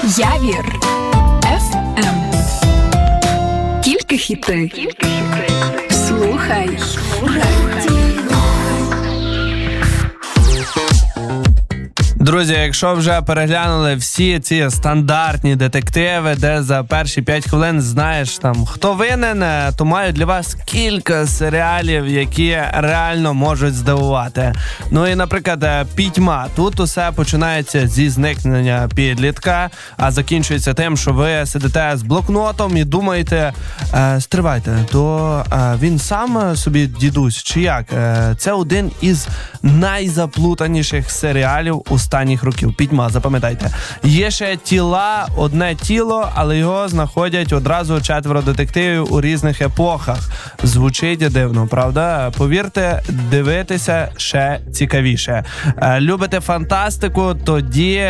Явір ФМ. Тільки хіти. Слухай. Друзі, якщо вже переглянули всі ці стандартні детективи, де за перші 5 хвилин знаєш там, хто винен, то маю для вас кілька серіалів, які реально можуть здивувати. Ну і, наприклад, «Пітьма». Тут усе починається зі зникнення підлітка, а закінчується тим, що ви сидите з блокнотом і думаєте, стривайте, то він сам собі дідусь чи як? Це один із найзаплутаніших серіалів останніх років. «Пітьма», запам'ятайте. Є ще «Тіла», одне тіло, але його знаходять одразу 4 детективів у різних епохах. Звучить дивно, правда? Повірте, дивитися ще цікавіше. Любите фантастику? Тоді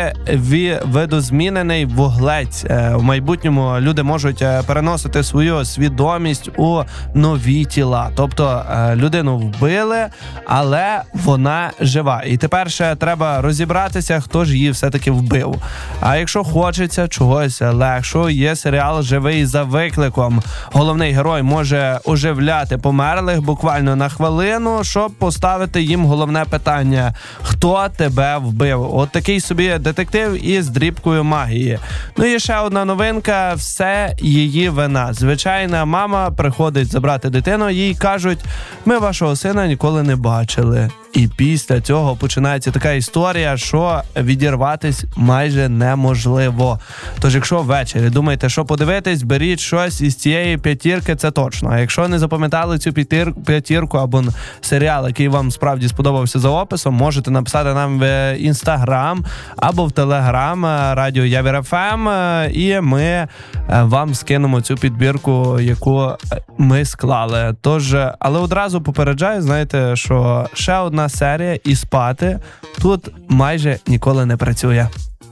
видозмінений вуглець. В майбутньому люди можуть переносити свою свідомість у нові тіла. Тобто людину вбили, але вона жива. І тепер ще треба розібратися, хто ж її все-таки вбив. А якщо хочеться чогось легшого, є серіал «Живий за викликом». Головний герой може оживляти померлих буквально на хвилину, щоб поставити їм головне питання: хто тебе вбив? От такий собі детектив із дрібкою магії. Ну і ще одна новинка: «Все її вина». Звичайна мама приходить забрати дитину, їй кажуть: ми вашого сина ніколи не бачили. І після цього починається така історія, що відірватись майже неможливо. Тож, якщо ввечері думаєте, що подивитись, беріть щось із цієї п'ятірки, це точно. А якщо не запам'ятали цю п'ятірку або серіал, який вам справді сподобався за описом, можете написати нам в Інстаграм або в Телеграм радіо Явір ФМ, і ми вам скинемо цю підбірку, яку ми склали. Тож, але одразу попереджаю, знаєте, що ще одна серія і спати тут майже ніколи не працює.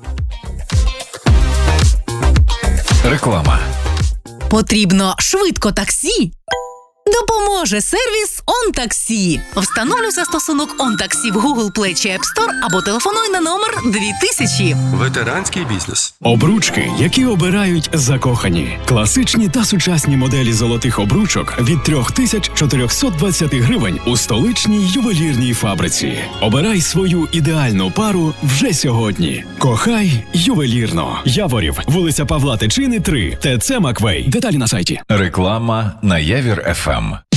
Реклама. Потрібно швидко таксі? Допоможе сервіс «ОнТаксі». Встановлюй застосунок «ОнТаксі» в Google Play чи App Store або телефонуй на номер 2000. Ветеранський бізнес. Обручки, які обирають закохані. Класичні та сучасні моделі золотих обручок від 3420 гривень у столичній ювелірній фабриці. Обирай свою ідеальну пару вже сьогодні. Кохай ювелірно. Яворів, вулиця Павла Тичини, 3. ТЦ Маквей. Деталі на сайті. Реклама на Явір ФМ.